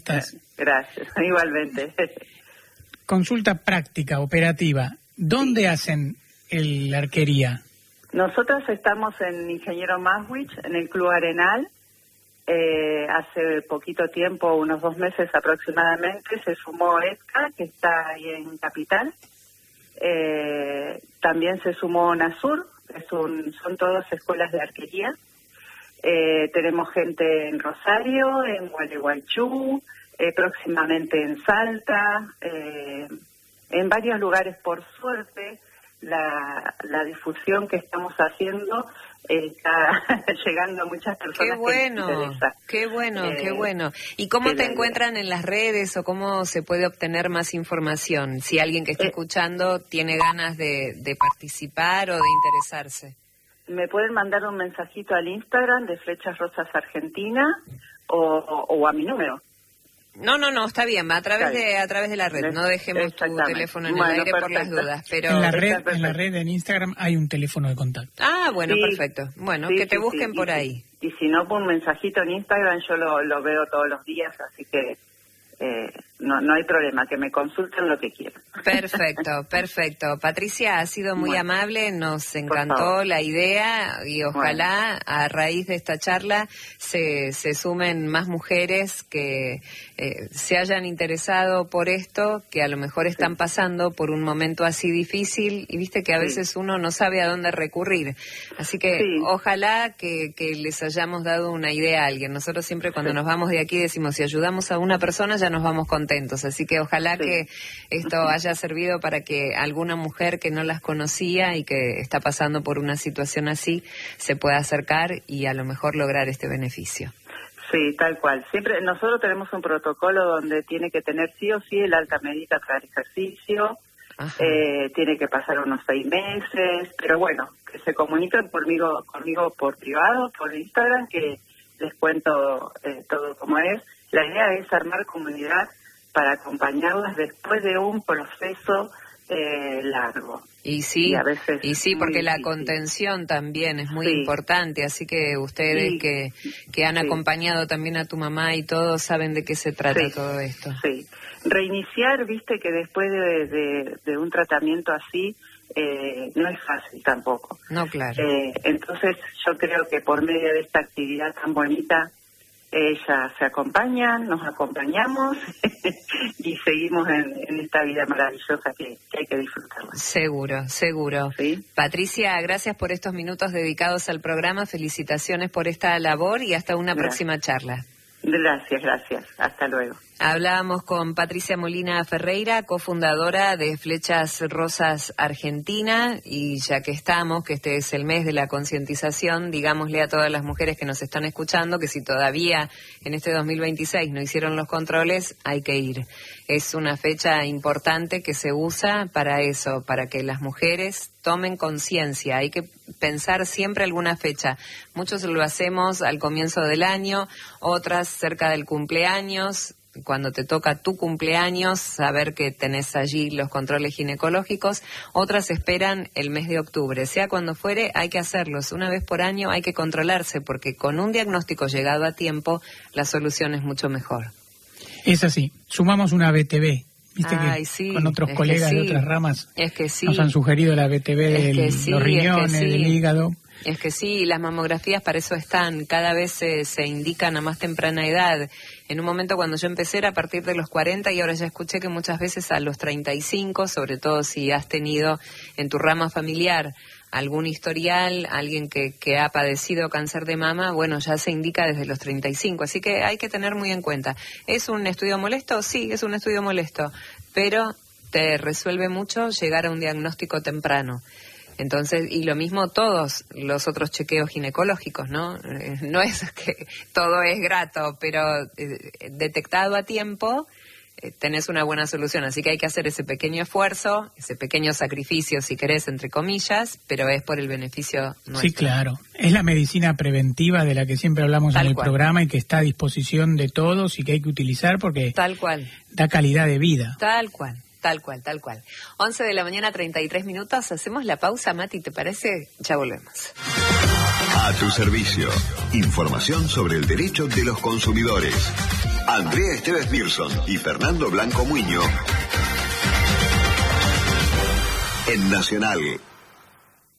Gracias, igualmente. Consulta práctica, operativa. ¿Dónde hacen la arquería? Nosotros estamos en Ingeniero Maswich, en el Club Arenal. Hace poquito tiempo, unos 2 meses aproximadamente, se sumó ESCA, que está ahí en Capital. También se sumó NASUR, son todas escuelas de arquería. Tenemos gente en Rosario, en Gualeguaychú, próximamente en Salta, en varios lugares. Por suerte, la difusión que estamos haciendo está llegando a muchas personas. Qué bueno. ¿Y cómo te encuentran en las redes o cómo se puede obtener más información? Si alguien que está escuchando tiene ganas de participar o de interesarse. Me pueden mandar un mensajito al Instagram de Flechas Rosas Argentina o a mi número. No, está bien, va a través de la red, no dejemos tu teléfono en el aire por las dudas. Pero en la red en Instagram hay un teléfono de contacto. Bueno, sí, perfecto. Bueno, sí, que te busquen por ahí. Y si no, por un mensajito en Instagram, yo lo veo todos los días, así que no hay problema, que me consulten lo que quieran. Perfecto. Patricia, ha sido muy amable, nos encantó la idea y ojalá a raíz de esta charla se sumen más mujeres que se hayan interesado por esto, que a lo mejor están pasando por un momento así difícil y viste que a veces uno no sabe a dónde recurrir. Así que ojalá que les hayamos dado una idea a alguien. Nosotros siempre cuando nos vamos de aquí decimos, si ayudamos a una persona ya nos vamos contentos. Así que ojalá que esto haya servido para que alguna mujer que no las conocía y que está pasando por una situación así se pueda acercar y a lo mejor lograr este beneficio. Sí, tal cual. Siempre nosotros tenemos un protocolo donde tiene que tener sí o sí el alta médica para el ejercicio. Tiene que pasar unos 6 meses, pero bueno, que se comuniquen conmigo por privado, por Instagram, que les cuento todo como es. La idea es armar comunidad para acompañarlas después de un proceso largo. Y sí, porque la difícil. Contención también es muy importante, así que ustedes que han acompañado también a tu mamá y todos saben de qué se trata todo esto. Sí, reiniciar, viste que después de un tratamiento así no es fácil tampoco. No, claro. Entonces yo creo que por medio de esta actividad tan bonita, ellas se acompañan, nos acompañamos y seguimos en esta vida maravillosa que hay que disfrutarla. Seguro. ¿Sí? Patricia, gracias por estos minutos dedicados al programa, felicitaciones por esta labor y hasta una próxima charla. Gracias. Hasta luego. Hablábamos con Patricia Molina Ferreira, cofundadora de Flechas Rosas Argentina, y ya que este es el mes de la concientización, digámosle a todas las mujeres que nos están escuchando que si todavía en este 2026 no hicieron los controles, hay que ir. Es una fecha importante que se usa para eso, para que las mujeres tomen conciencia. Hay que pensar siempre alguna fecha. Muchos lo hacemos al comienzo del año, otras cerca del cumpleaños. Cuando te toca tu cumpleaños, saber que tenés allí los controles ginecológicos. Otras esperan el mes de octubre. Sea cuando fuere, hay que hacerlos. Una vez por año hay que controlarse, porque con un diagnóstico llegado a tiempo, la solución es mucho mejor. Es así. Sumamos una BTV. Viste que con otros colegas de otras ramas nos han sugerido la BTV de los riñones, del hígado. Es que sí, las mamografías para eso están, cada vez se indican a más temprana edad. En un momento cuando yo empecé era a partir de los 40 y ahora ya escuché que muchas veces a los 35, sobre todo si has tenido en tu rama familiar algún historial, alguien que ha padecido cáncer de mama, bueno, ya se indica desde los 35, así que hay que tener muy en cuenta. ¿Es un estudio molesto? Sí, es un estudio molesto, pero te resuelve mucho llegar a un diagnóstico temprano. Entonces, y lo mismo todos los otros chequeos ginecológicos, ¿no? No es que todo es grato, pero detectado a tiempo tenés una buena solución. Así que hay que hacer ese pequeño esfuerzo, ese pequeño sacrificio, si querés, entre comillas, pero es por el beneficio nuestro. Sí, claro. Es la medicina preventiva de la que siempre hablamos en el programa y que está a disposición de todos y que hay que utilizar porque da calidad de vida. Tal cual. 11 de la mañana, 33 minutos. Hacemos la pausa, Mati, ¿te parece? Ya volvemos. A tu servicio. Información sobre el derecho de los consumidores. Andrea Esteves Birson y Fernando Blanco Muño en Nacional.